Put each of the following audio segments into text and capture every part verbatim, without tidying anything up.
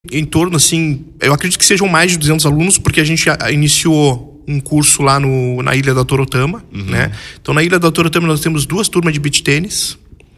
em torno, assim, eu acredito que sejam mais de duzentos alunos, porque a gente iniciou um curso lá no, na Ilha da Torotama, uhum. né? Então, na Ilha da Torotama nós temos duas turmas de beach tênis,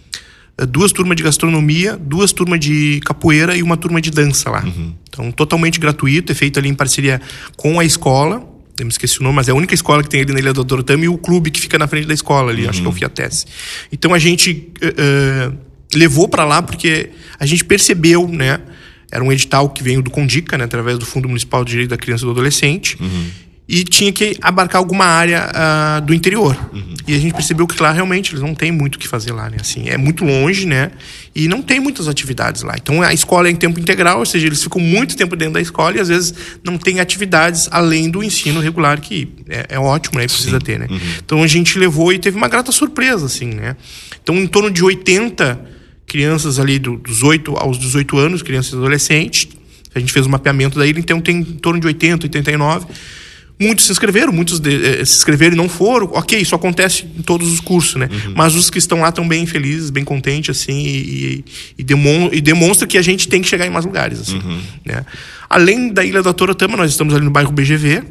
duas turmas de gastronomia, duas turmas de capoeira e uma turma de dança lá. Uhum. Então, totalmente gratuito, é feito ali em parceria com a escola. Eu me esqueci o nome, mas é a única escola que tem ali na Ilha do Torotama, e o clube que fica na frente da escola ali, uhum. acho que é o Fiatese. Então, a gente uh, levou para lá porque a gente percebeu, né? Era um edital que veio do Condica, né, através do Fundo Municipal de Direito da Criança e do Adolescente. Uhum. E tinha que abarcar alguma área uh, do interior. Uhum. E a gente percebeu que lá realmente eles não têm muito o que fazer lá, né? Assim, é muito longe, né? E não tem muitas atividades lá. Então a escola é em tempo integral, ou seja, eles ficam muito tempo dentro da escola e às vezes não tem atividades além do ensino regular, que é, é ótimo, né? E precisa Sim. ter, né? Uhum. Então a gente levou e teve uma grata surpresa, assim, né? Então em torno de oitenta crianças ali do, dos oito aos dezoito anos, crianças e adolescentes. A gente fez um mapeamento da ilha, então tem em torno de oitenta, oitenta e nove. Muitos se inscreveram, muitos de, eh, se inscreveram e não foram. Ok, isso acontece em todos os cursos, né? Uhum. Mas os que estão lá estão bem felizes, bem contentes, assim, e, e, demon, e demonstra que a gente tem que chegar em mais lugares, assim, uhum. né? Além da Ilha da Torotama, nós estamos ali no bairro B G V,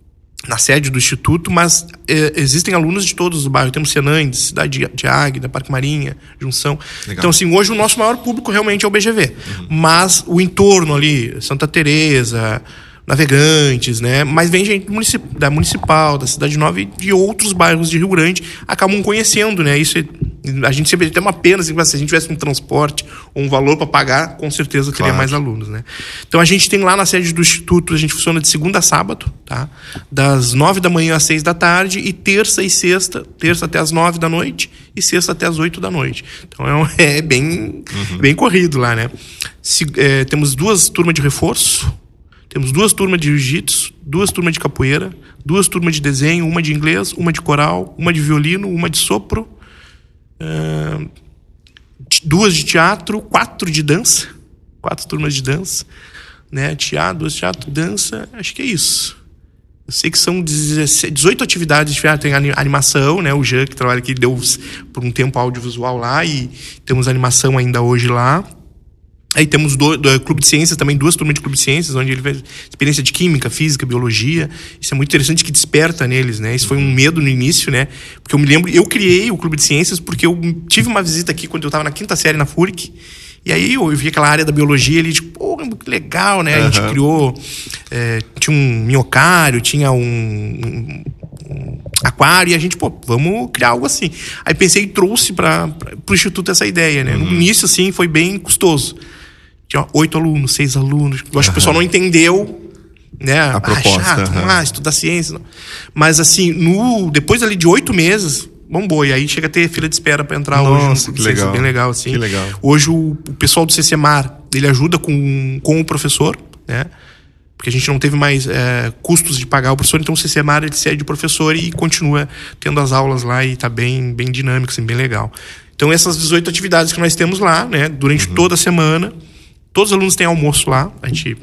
na sede do Instituto, mas eh, existem alunos de todos os bairros. Temos Senães, Cidade de Águeda, Parque Marinha, Junção. Legal. Então, assim, hoje o nosso maior público realmente é o B G V. Uhum. Mas o entorno ali, Santa Teresa, Navegantes, né? Mas vem gente municip... da Municipal, da Cidade Nova e de outros bairros de Rio Grande, acabam conhecendo, né? Isso é... A gente sempre tem uma pena, assim, se a gente tivesse um transporte ou um valor para pagar, com certeza teria claro. mais alunos, né? Então a gente tem lá na sede do Instituto, a gente funciona de segunda a sábado, tá? Das nove da manhã às seis da tarde, e terça e sexta, terça até às nove da noite e sexta até às oito da noite. Então é, um, é bem, uhum. bem corrido lá, né? Se, é, temos duas turmas de reforço. Temos duas turmas de jiu-jitsu, duas turmas de capoeira, duas turmas de desenho, uma de inglês, uma de coral, uma de violino, uma de sopro, uh, duas de teatro, quatro de dança, quatro turmas de dança, né? Teatro, duas de teatro, dança, acho que é isso. Eu sei que são dezoito atividades de teatro, tem animação, né? O Jean, que trabalha aqui, deu por um tempo audiovisual lá, e temos animação ainda hoje lá. Aí temos do, do Clube de Ciências também, duas turmas de Clube de Ciências, onde ele fez experiência de Química, Física, Biologia. Isso é muito interessante, que desperta neles, né? Isso foi um medo no início, né? Porque eu me lembro, eu criei o Clube de Ciências porque eu tive uma visita aqui quando eu estava na quinta série na F U R C. E aí eu vi aquela área da biologia, ele tipo, pô, que legal, né? Uhum. A gente criou, é, tinha um minhocário, tinha um, um, um aquário, e a gente, pô, vamos criar algo assim. Aí pensei e trouxe para o Instituto essa ideia, né? Uhum. No início, assim, foi bem custoso. Tinha oito alunos, seis alunos. Eu acho uhum. que o pessoal não entendeu, né? A ah, proposta. Chato, uhum. ah, estudar ciência. Não. Mas, assim, no, depois ali de oito meses, bombou. E aí chega a ter fila de espera para entrar. Nossa, hoje. Que legal. Bem legal, assim. Que legal. Hoje o, o pessoal do CCMAR, ele ajuda com, com o professor, né? Porque a gente não teve mais é, custos de pagar o professor, então o CCMAR, ele cede o professor e continua tendo as aulas lá, e tá bem, bem dinâmico, assim, bem legal. Então essas dezoito atividades que nós temos lá, né? Durante uhum. toda a semana. Todos os alunos têm almoço lá. A gente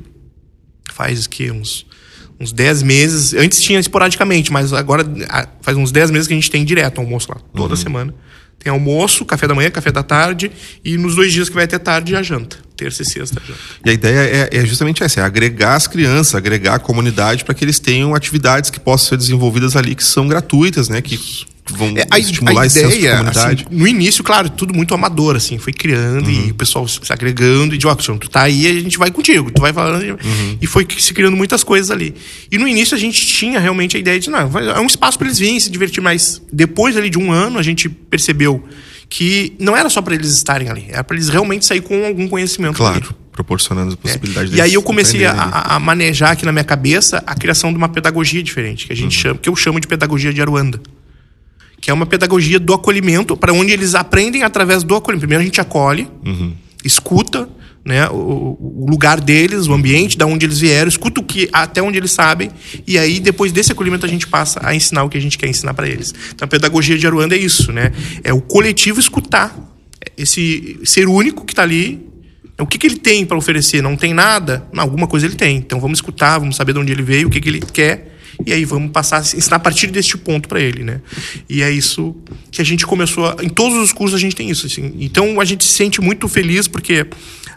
faz que uns, uns dez meses. Antes tinha esporadicamente, mas agora faz uns dez meses que a gente tem direto almoço lá. Toda uhum. semana. Tem almoço, café da manhã, café da tarde. E nos dois dias que vai ter tarde, a janta. Terça e sexta, a janta. E a ideia é, é justamente essa. É agregar as crianças, agregar a comunidade para que eles tenham atividades que possam ser desenvolvidas ali, que são gratuitas, né? Que vão é, a, estimular a esse senso de comunidade. Assim, no início, claro, tudo muito amador, assim, foi criando uhum. e o pessoal se agregando, e de, ó, tu tá aí, a gente vai contigo, tu vai falando, uhum. e foi se criando muitas coisas ali. E no início a gente tinha realmente a ideia de, não, é um espaço para eles virem se divertir, mas depois ali de um ano a gente percebeu que não era só para eles estarem ali, era para eles realmente sair com algum conhecimento. Claro, ali. Proporcionando as possibilidades. É. E aí eu comecei a, a manejar aqui na minha cabeça a criação de uma pedagogia diferente, que a gente uhum. chama, que eu chamo de pedagogia de Aruanda. Que é uma pedagogia do acolhimento, para onde eles aprendem através do acolhimento. Primeiro a gente acolhe, uhum. escuta, né, o, o lugar deles, o ambiente, da onde eles vieram, escuta o que, até onde eles sabem, e aí depois desse acolhimento a gente passa a ensinar o que a gente quer ensinar para eles. Então a pedagogia de Aruanda é isso, né? É o coletivo escutar, esse ser único que está ali. O que, que ele tem para oferecer? Não tem nada? Não, alguma coisa ele tem. Então vamos escutar, vamos saber de onde ele veio, o que, que ele quer. E aí vamos passar a ensinar a partir deste ponto para ele, né? E é isso que a gente começou a, em todos os cursos a gente tem isso, assim. Então a gente se sente muito feliz porque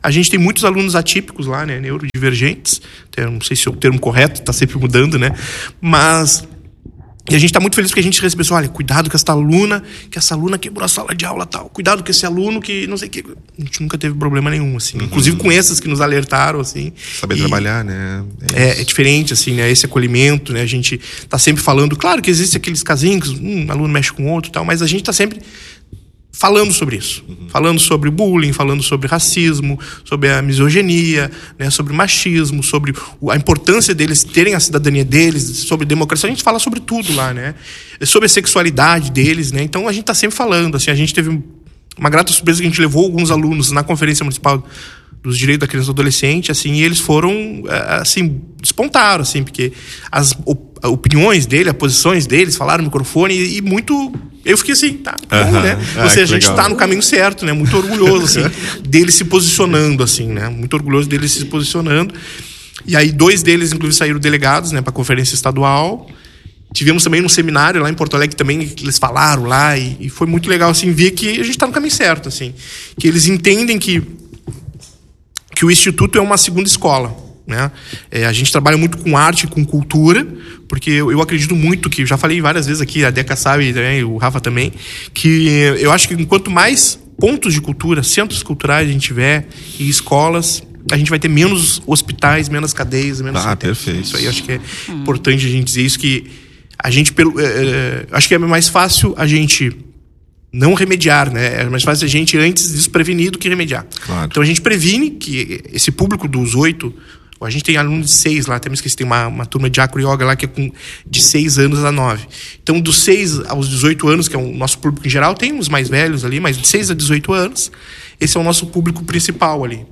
A gente tem muitos alunos atípicos lá, né? Neurodivergentes. Não sei se é o termo correto, está sempre mudando, né? Mas... E a gente está muito feliz porque a gente recebeu, olha, cuidado com essa aluna, que essa aluna quebrou a sala de aula tal. Cuidado com esse aluno que não sei o que. A gente nunca teve problema nenhum, assim. Uhum. Inclusive com esses que nos alertaram, assim. Saber e trabalhar, né? É, é, é diferente, assim, né? Esse acolhimento, né? A gente tá sempre falando, claro que existem aqueles casinhos, um aluno mexe com o outro e tal, mas a gente tá sempre falando sobre isso. Uhum. Falando sobre bullying, falando sobre racismo, sobre a misoginia, né, sobre machismo, sobre a importância deles terem a cidadania deles, sobre democracia. A gente fala sobre tudo lá, né? Sobre a sexualidade deles, né? Então a gente tá sempre falando, assim, a gente teve uma grata surpresa que a gente levou alguns alunos na Conferência Municipal dos Direitos da Criança e do Adolescente, assim, e eles foram, assim, despontaram, assim, porque as opiniões dele, as posições deles, falaram no microfone e, e muito... Eu fiquei assim, tá, bom, uhum. né? Ou ah, seja, a gente legal. Tá no caminho certo, né? Muito orgulhoso, assim, dele se posicionando, assim, né? Muito orgulhoso dele se posicionando. E aí, dois deles, inclusive, saíram delegados, né? Pra conferência estadual. Tivemos também um seminário lá em Porto Alegre também, que eles falaram lá, e, e foi muito legal, assim, ver que a gente tá no caminho certo, assim. Que eles entendem que, que o Instituto é uma segunda escola. Né? É, a gente trabalha muito com arte, com cultura, porque eu, eu acredito muito que, já falei várias vezes aqui, a Deca sabe, né, o Rafa também, que eu acho que quanto mais pontos de cultura, centros culturais a gente tiver e escolas, a gente vai ter menos hospitais, menos cadeias, menos... Ah, perfeito. Isso aí eu acho que é hum. importante a gente dizer isso, que a gente, pelo, é, é, acho que é mais fácil a gente... não remediar, né? É mais fácil a gente antes disso prevenir do que remediar. Claro. Então a gente previne que esse público dos oito... A gente tem alunos de seis lá, até me esqueci, tem uma, uma turma de acro yoga lá que é com, de seis anos a nove. Então, dos seis aos dezoito anos, que é o nosso público em geral, tem uns mais velhos ali, mas de seis a dezoito anos, esse é o nosso público principal ali.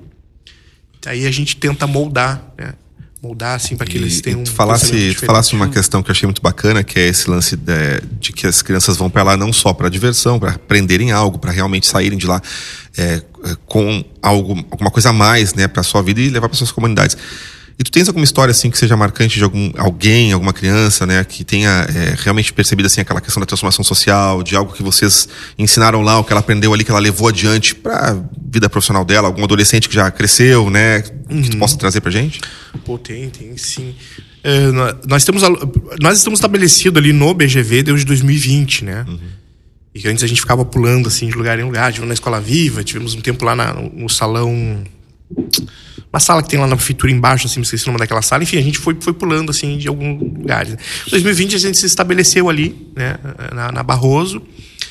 Aí a gente tenta moldar, né? Moldar, assim, para que e, eles tenham... Tu falasse, tu falasse uma questão que eu achei muito bacana, que é esse lance de, de que as crianças vão para lá não só para diversão, para aprenderem algo, para realmente saírem de lá é, com algo, alguma coisa a mais, né, para sua vida e levar para suas comunidades. E tu tens alguma história, assim, que seja marcante de algum, alguém, alguma criança, né, que tenha é, realmente percebido, assim, aquela questão da transformação social, de algo que vocês ensinaram lá, o que ela aprendeu ali, que ela levou adiante pra vida profissional dela, algum adolescente que já cresceu, né, uhum. que tu possa trazer pra gente? Pô, tem, tem sim. É, nós, temos, nós estamos estabelecidos ali no B G V desde dois mil e vinte, né? Uhum. E antes a gente ficava pulando, assim, de lugar em lugar. Tivemos na Escola Viva, tivemos um tempo lá na, no salão... Uma sala que tem lá na prefeitura embaixo, assim, não sei se o nome daquela sala. Enfim, a gente foi, foi pulando, assim, de alguns lugares. Em dois mil e vinte a gente se estabeleceu ali, né, na, na Barroso.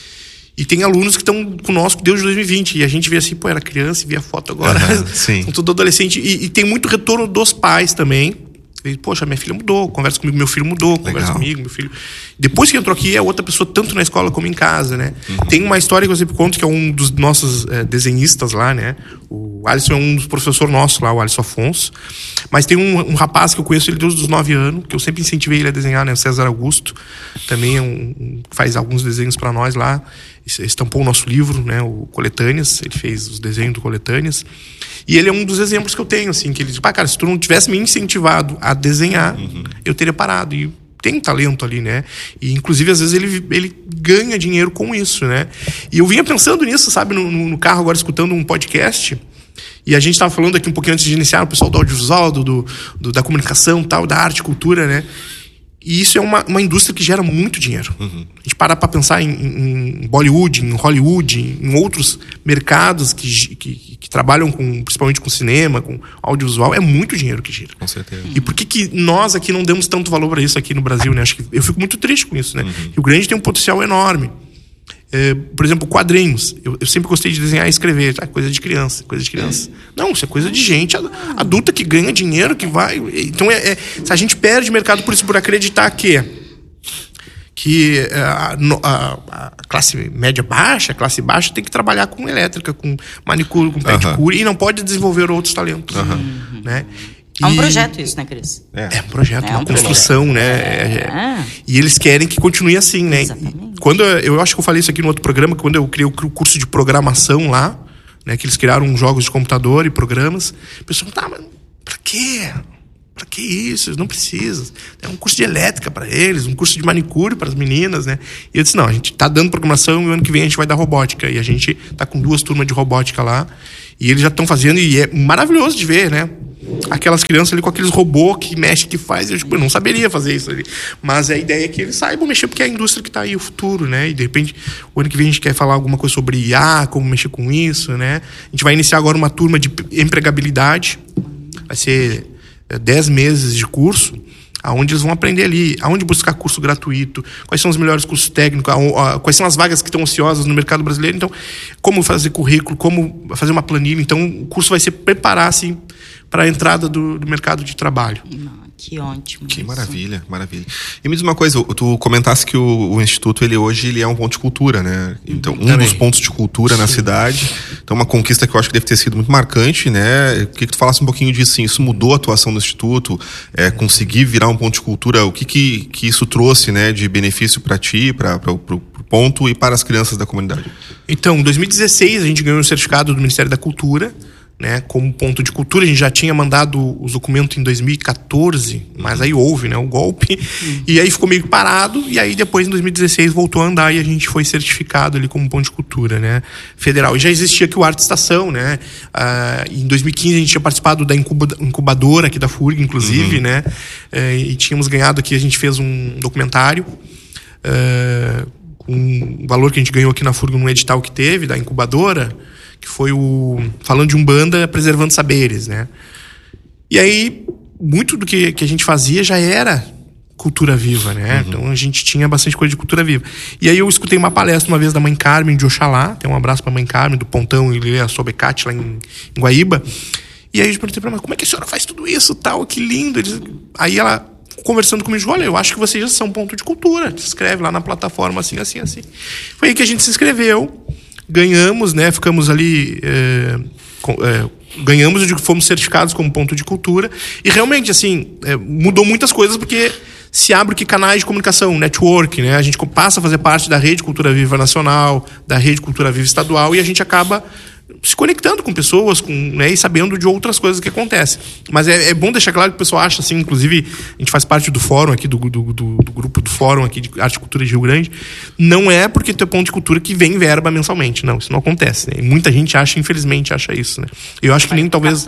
E tem alunos que estão conosco desde dois mil e vinte. E a gente vê assim, pô, era criança e via foto agora. Uhum, sim. São tudo adolescente. E, e tem muito retorno dos pais também. E, poxa, minha filha mudou, conversa comigo, meu filho mudou, conversa Legal. comigo, meu filho... Depois que entrou aqui, é outra pessoa, tanto na escola como em casa, né? Uhum. Tem uma história que eu sempre conto, que é um dos nossos é, desenhistas lá, né? O Alisson é um dos professores nossos lá, o Alisson Afonso. Mas tem um, um rapaz que eu conheço, ele desde os nove anos, que eu sempre incentivei ele a desenhar, né? O César Augusto. Também é um, um, faz alguns desenhos para nós lá. Estampou o nosso livro, né? O Coletâneas. Ele fez os desenhos do Coletâneas. E ele é um dos exemplos que eu tenho, assim, que ele diz, pá, cara, se tu não tivesse me incentivado a desenhar, uhum. eu teria parado. E tem talento ali, né? E, inclusive, às vezes, ele, ele ganha dinheiro com isso, né? E eu vinha pensando nisso, sabe, no, no carro agora, escutando um podcast. E a gente estava falando aqui um pouquinho antes de iniciar, o pessoal do audiovisual, do, do, do, da comunicação, tal, da arte, cultura, né? E isso é uma, uma indústria que gera muito dinheiro. Uhum. A gente parar para pensar em, em Bollywood, em Hollywood, em outros mercados que, que, que trabalham com, principalmente com cinema, com audiovisual, é muito dinheiro que gira. Com certeza. E por que, que nós aqui não demos tanto valor para isso aqui no Brasil, né? Acho que eu fico muito triste com isso, né? Uhum. Rio Grande tem um potencial enorme. É, por exemplo, quadrinhos. Eu, eu sempre gostei de desenhar e escrever. Ah, coisa de criança, coisa de criança. Não, isso é coisa de gente adulta que ganha dinheiro, que vai... Então, é, é, se a gente perde mercado por isso, por acreditar que, que a, a, a classe média baixa, a classe baixa, tem que trabalhar com elétrica, com manicure, com pedicure, uhum. e não pode desenvolver outros talentos. Uhum. Né? É um projeto isso, né, Cris? É, é um projeto, é uma um construção, projeto. né? É. É. E eles querem que continue assim, né? Exatamente. Quando eu, eu acho que eu falei isso aqui no outro programa, quando eu criei o curso de programação lá, né? Que eles criaram jogos de computador e programas. O pessoal, tá, mas pra quê? Pra que isso, não precisa. É um curso de elétrica para eles, um curso de manicure para as meninas, né? E eu disse, não, a gente tá dando programação e o ano que vem a gente vai dar robótica. E a gente tá com duas turmas de robótica lá. E eles já estão fazendo, e é maravilhoso de ver, né? Aquelas crianças ali com aqueles robôs que mexe, que faz. Eu, tipo, eu não saberia fazer isso ali. Mas a ideia é que eles saibam mexer, porque é a indústria que está aí, o futuro, né? E de repente, o ano que vem a gente quer falar alguma coisa sobre I A, como mexer com isso, né? A gente vai iniciar agora uma turma de empregabilidade. Vai ser dez meses de curso, aonde eles vão aprender ali, aonde buscar curso gratuito, quais são os melhores cursos técnicos, quais são as vagas que estão ociosas no mercado brasileiro. Então, como fazer currículo, como fazer uma planilha. Então, o curso vai ser preparar, assim, para a entrada do, do mercado de trabalho. Que ótimo. Que maravilha, maravilha. E me diz uma coisa, tu comentasse que o, o Instituto, ele hoje ele é um ponto de cultura, né? Então, um Também. dos pontos de cultura Sim. na cidade. Então, uma conquista que eu acho que deve ter sido muito marcante, né? Eu queria que tu falasse um pouquinho disso, assim, isso mudou a atuação do Instituto, é, conseguir virar um ponto de cultura, o que que, que isso trouxe, né, de benefício para ti, para o ponto e para as crianças da comunidade? Então, em dois mil e dezesseis, a gente ganhou um certificado do Ministério da Cultura, né, como ponto de cultura. A gente já tinha mandado os documentos em dois mil e quatorze, mas aí houve, né, o golpe, uhum. e aí ficou meio parado, e aí depois em dois mil e dezesseis voltou a andar e a gente foi certificado ali como ponto de cultura, né, federal. E já existia aqui o Arte Estação, né, ah, em dois mil e quinze a gente tinha participado da incubadora aqui da F U R G, inclusive, uhum. né, e tínhamos ganhado aqui, a gente fez um documentário, uh, com um valor que a gente ganhou aqui na F U R G num edital que teve, da incubadora, que foi o falando de Umbanda, preservando saberes, né? E aí, muito do que, que a gente fazia já era cultura viva, né? Uhum. Então a gente tinha bastante coisa de cultura viva. E aí eu escutei uma palestra uma vez da Mãe Carmen de Oxalá, tem um abraço pra Mãe Carmen, do Pontão e a Sobecate lá em, em Guaíba. E aí eu perguntei pra ela, como é que a senhora faz tudo isso, tal, que lindo. Eles... Aí ela, conversando comigo, disse, olha, eu acho que vocês já são ponto de cultura, se inscreve lá na plataforma assim, assim, assim. Foi aí que a gente se inscreveu. Ganhamos, né? Ficamos ali... É, é, ganhamos, eu digo, fomos certificados como ponto de cultura. E realmente, assim, é, mudou muitas coisas porque se abre que canais de comunicação, network, né? A gente passa a fazer parte da Rede Cultura Viva Nacional, da Rede Cultura Viva Estadual, e a gente acaba se conectando com pessoas, com, né, e sabendo de outras coisas que acontecem. Mas é, é bom deixar claro que o pessoal acha, assim, inclusive, a gente faz parte do fórum aqui, do, do, do, do grupo do fórum aqui de Arte e Cultura de Rio Grande, não é porque tu é ponto de cultura que vem verba mensalmente, não, isso não acontece, né? E muita gente acha, infelizmente, acha isso, né? Eu acho que nem talvez...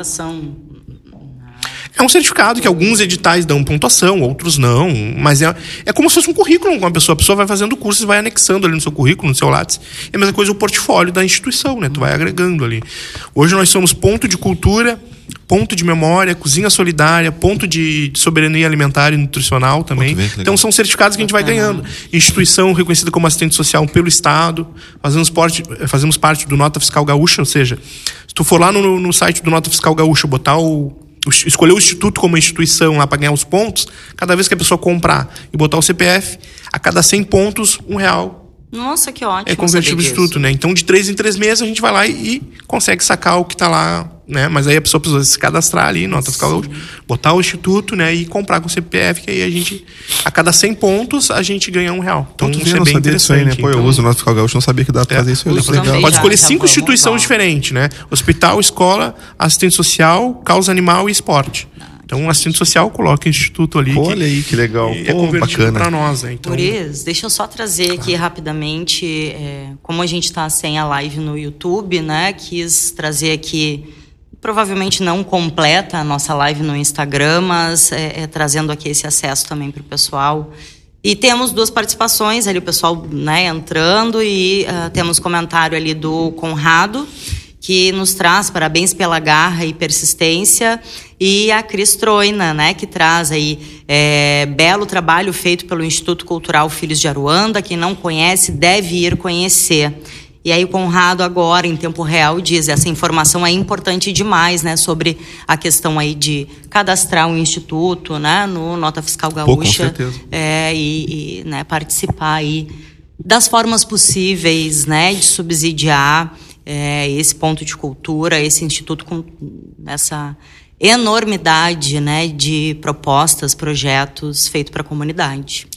É um certificado que alguns editais dão pontuação, outros não, mas é, é como se fosse um currículo com uma pessoa. A pessoa vai fazendo o curso e vai anexando ali no seu currículo, no seu Lattes. É a mesma coisa o portfólio da instituição, né? Tu vai agregando ali. Hoje nós somos ponto de cultura, ponto de memória, cozinha solidária, ponto de soberania alimentar e nutricional também. Então são certificados que a gente vai ganhando. Instituição reconhecida como assistente social pelo Estado. Fazemos parte, fazemos parte do Nota Fiscal Gaúcha, ou seja, se tu for lá no, no site do Nota Fiscal Gaúcha, botar o... escolher o Instituto como instituição lá para ganhar os pontos, cada vez que a pessoa comprar e botar o C P F, a cada cem pontos, um real. Nossa, que ótimo. É convertido no Instituto, né? Então, de três em três meses, a gente vai lá e, e consegue sacar o que está lá, né? Mas aí a pessoa precisa se cadastrar ali, nota fiscal, botar o Instituto, né? E comprar com o C P F, que aí a gente, a cada cem pontos, a gente ganha um real. Então, então isso é bem interessante. Aí, né? Pô, então, eu uso o Nota Fiscal Gaúcho, não sabia que dá para fazer isso. Legal. Pode escolher cinco instituições diferentes, né? Hospital, escola, assistente social, causa animal e esporte. Então, um assistente social coloca o instituto ali. Pô, olha aí, que legal. É Pô, convertido para nós. Né? Então... Por isso, deixa eu só trazer aqui ah. rapidamente, é, como a gente está sem a live no YouTube, né? Quis trazer aqui, provavelmente não completa a nossa live no Instagram, mas é, é, trazendo aqui esse acesso também para o pessoal. E temos duas participações ali, o pessoal, né, entrando, e uh, temos comentário ali do Conrado, que nos traz parabéns pela garra e persistência, e a Cris Troina, né, que traz aí é, belo trabalho feito pelo Instituto Cultural Filhos de Aruanda. Quem não conhece deve ir conhecer. E aí o Conrado agora, em tempo real, diz, essa informação é importante demais, né, sobre a questão aí de cadastrar um instituto, né, no Nota Fiscal Gaúcha. Pô, com certeza. É, e, e né, participar aí das formas possíveis, né, de subsidiar É, esse ponto de cultura, esse instituto com essa enormidade, né, de propostas, projetos feitos para a comunidade.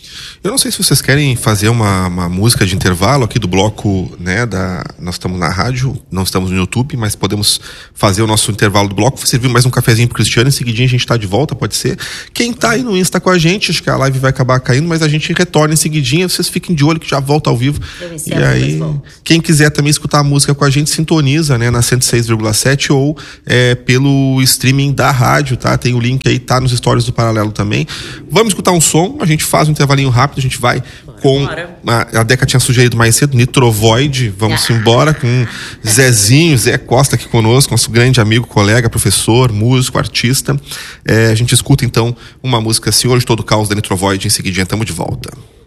Eu não sei se vocês querem fazer uma, uma música de intervalo aqui do bloco, né, da... Nós estamos na rádio, não estamos no YouTube, mas podemos fazer o nosso intervalo do bloco, servir mais um cafezinho pro Cristiano, em seguidinho a gente tá de volta, pode ser. Quem tá aí no Insta com a gente, acho que a live vai acabar caindo, mas a gente retorna em seguidinho, vocês fiquem de olho que já volta ao vivo. E aí, quem quiser também escutar a música com a gente, sintoniza, né, na cento e seis vírgula sete ou é, pelo streaming da rádio, tá? Tem o link aí, tá nos stories do Paralelo também. Vamos escutar um som, a gente faz um intervalinho rápido, a gente vai com a, a Deca tinha sugerido mais cedo, Nitrovoid, vamos ah. embora com Zezinho, Zé Costa aqui conosco, nosso grande amigo, colega, professor, músico, artista. É, a gente escuta então uma música Senhor de Todo Caos da Nitrovoid, em seguidinha estamos de volta.